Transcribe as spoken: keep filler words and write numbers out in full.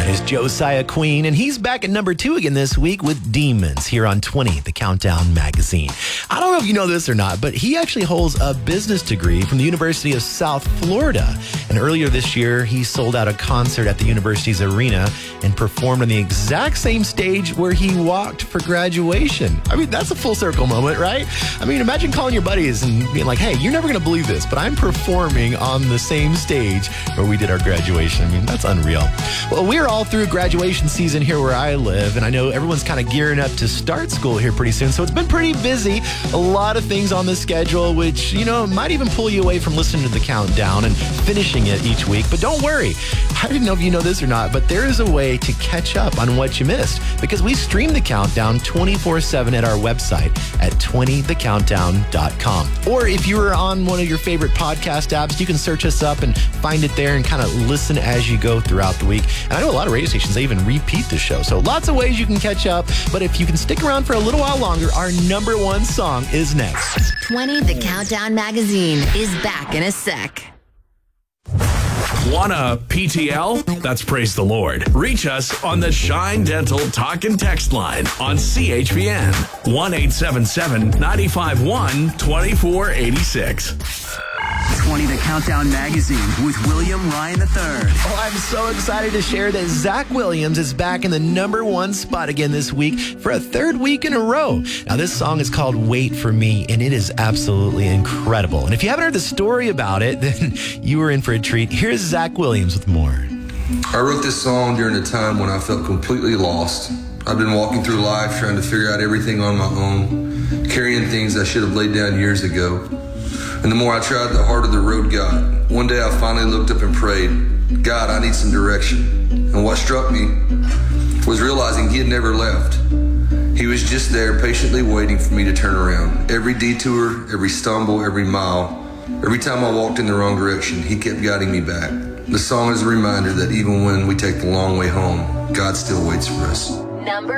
is Josiah Queen, and he's back at number two again this week with Demons here on twenty, the Countdown magazine. I don't know if you know this or not, but he actually holds a business degree from the University of South Florida. And earlier this year, he sold out a concert at the university's arena and performed on the exact same stage where he walked for graduation. I mean, that's a full circle moment, right? I mean, imagine calling your buddies and being like, hey, you're never going to believe this, but I'm performing on the same stage where we did our graduation. I mean, that's unreal. Well, we're all through graduation season here where I live, and I know everyone's kind of gearing up to start school here pretty soon, so it's been pretty busy. A lot of things on the schedule, which, you know, might even pull you away from listening to the countdown and finishing it each week. But don't worry. I don't know if you know this or not, but there is a way to catch up on what you missed, because we stream the countdown twenty-four seven at our website at twenty the countdown dot com. Or if you were on one of your favorite podcast apps, you can search us up and find it there and kind of listen as you go throughout the week. And I know a lot of radio stations, they even repeat the show. So lots of ways you can catch up. But if you can stick around for a little while longer, our number one song is next. twenty The Countdown magazine is back in a sec. Want a P T L? That's praise the Lord. Reach us on the Shine Dental Talk and Text line on C H P N. one eight seven seven, nine five one, two four eight six. twenty The Countdown magazine with William Ryan the third. Oh, I'm so excited to share that Zach Williams is back in the number one spot again this week for a third week in a row. Now, this song is called Wait For Me, and it is absolutely incredible. And if you haven't heard the story about it, then you were in for a treat. Here's Zach Williams with more. I wrote this song during a time when I felt completely lost. I've been walking through life trying to figure out everything on my own, carrying things I should have laid down years ago. And the more I tried, the harder the road got. One day I finally looked up and prayed, God, I need some direction. And what struck me was realizing he had never left. He was just there patiently waiting for me to turn around. Every detour, every stumble, every mile, every time I walked in the wrong direction, he kept guiding me back. The song is a reminder that even when we take the long way home, God still waits for us. Number